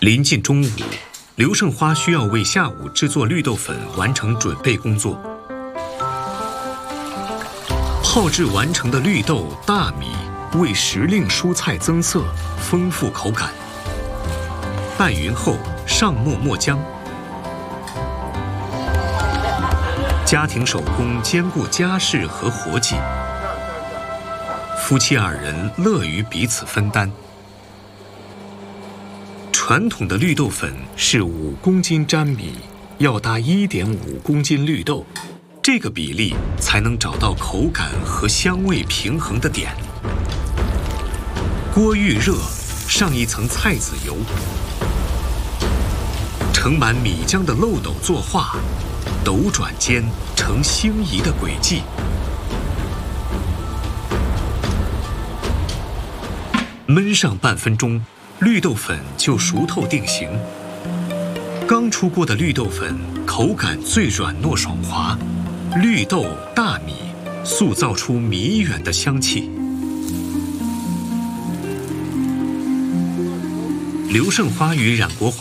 临近中午，刘胜花需要为下午制作绿豆粉完成准备工作。泡制完成的绿豆、大米为时令蔬菜增色，丰富口感。拌匀后，上墨末浆。家庭手工兼顾家事和活计，夫妻二人乐于彼此分担。传统的绿豆粉是5公斤粘米要搭1.5公斤绿豆，这个比例才能找到口感和香味平衡的点。锅预热，上一层菜籽油，盛满米浆的漏斗作化，斗转间呈星移的轨迹。焖上半分钟，绿豆粉就熟透定型。刚出锅的绿豆粉口感最软糯爽滑，绿豆、大米塑造出弥远的香气。刘胜花与冉国华